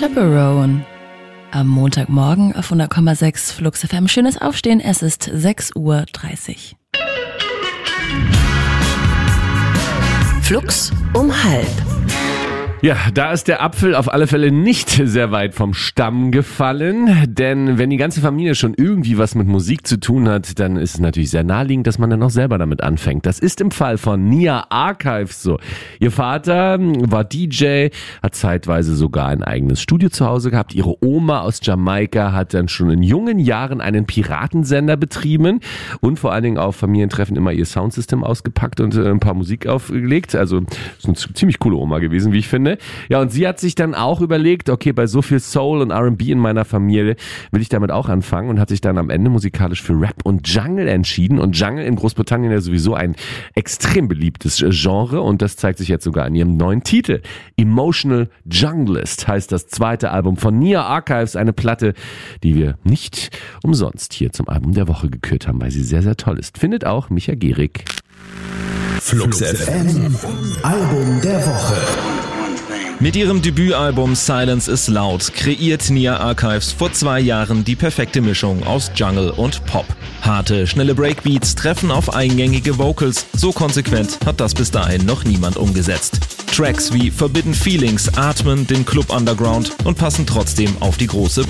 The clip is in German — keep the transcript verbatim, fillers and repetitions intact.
Chaperone. Am Montagmorgen auf hundert Komma sechs Flux F M. Schönes Aufstehen, es ist sechs Uhr dreißig. Flux um halb. Ja, da ist der Apfel auf alle Fälle nicht sehr weit vom Stamm gefallen, denn wenn die ganze Familie schon irgendwie was mit Musik zu tun hat, dann ist es natürlich sehr naheliegend, dass man dann auch selber damit anfängt. Das ist im Fall von Nia Archives so. Ihr Vater war D J, hat zeitweise sogar ein eigenes Studio zu Hause gehabt. Ihre Oma aus Jamaika hat dann schon in jungen Jahren einen Piratensender betrieben und vor allen Dingen auf Familientreffen immer ihr Soundsystem ausgepackt und ein paar Musik aufgelegt. Also ist eine ziemlich coole Oma gewesen, wie ich finde. Ja, und sie hat sich dann auch überlegt, okay, bei so viel Soul und R and B in meiner Familie will ich damit auch anfangen und hat sich dann am Ende musikalisch für Rap und Jungle entschieden. Und Jungle in Großbritannien ja sowieso ein extrem beliebtes Genre und das zeigt sich jetzt sogar in ihrem neuen Titel. Emotional Junglist heißt das zweite Album von Nia Archives, eine Platte, die wir nicht umsonst hier zum Album der Woche gekürt haben, weil sie sehr, sehr toll ist. Findet auch Micha Gehrig. Flux F M, Album der Woche. Mit ihrem Debütalbum Silence is Loud kreiert Nia Archives vor zwei Jahren die perfekte Mischung aus Jungle und Pop. Harte, schnelle Breakbeats treffen auf eingängige Vocals. So konsequent hat das bis dahin noch niemand umgesetzt. Tracks wie Forbidden Feelings atmen den Club Underground und passen trotzdem auf die große